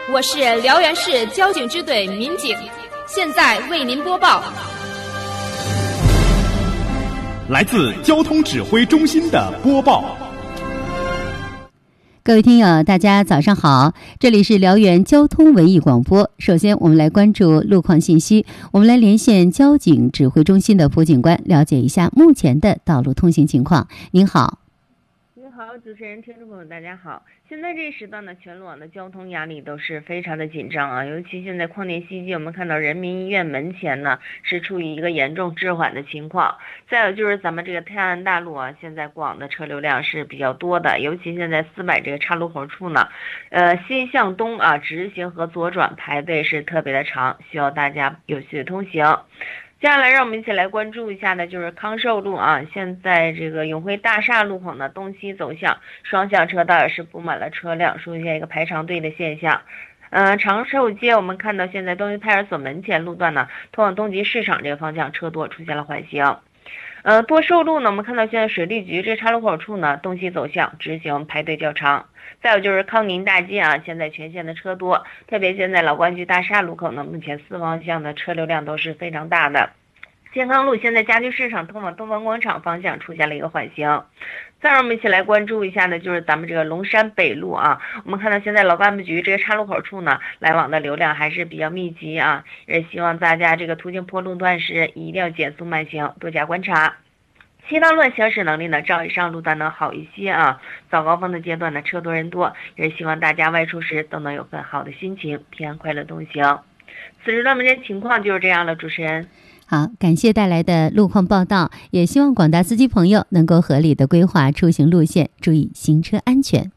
我是辽源市交警支队民警，现在为您播报。 来自交通指挥中心的播报。 各位听友，大家早上好，这里是辽源交通文艺广播。首先我们来关注路况信息，我们来连线交警指挥中心的蒲警官，了解一下目前的道路通行情况。您好。 您好，主持人、听众朋友，大家好。现在这时段呢，全路网的交通压力都是非常的紧张啊，尤其现在矿电西街，我们看到人民医院门前呢是处于一个严重滞缓的情况。再有就是咱们这个泰安大路啊，现在过往的车流量是比较多的，尤其现在400这个岔路口处呢，西向东啊直行和左转排队是特别的长，需要大家有序的通行。接下来让我们一起来关注一下呢，就是康寿路啊，现在这个永辉大厦路口呢东西走向双向车道也是布满了车辆，出现一个排长队的现象。长寿街我们看到现在东西派出所门前路段呢，通往东极市场这个方向车多，出现了缓行。多寿路呢，我们看到现在水利局这岔路口处呢，东西走向直行排队较长。再有就是康宁大街啊，现在全线的车多，特别现在老关居大厦路口呢，目前4方向的车流量都是非常大的。健康路现在家居市场通往东方广场方向出现了一个缓行。再让我们一起来关注一下呢，就是咱们这个龙山北路啊，我们看到现在老干部局这个岔路口处呢，来往的流量还是比较密集啊，也希望大家这个途经坡路段时一定要减速慢行，多加观察。西道路行驶能力呢，照以上路段能好一些啊。早高峰的阶段呢，车多人多，也是希望大家外出时都能有很好的心情，平安快乐东行。此时段目前情况就是这样了，主持人。 好，感谢带来的路况报道，也希望广大司机朋友能够合理的规划出行路线，注意行车安全。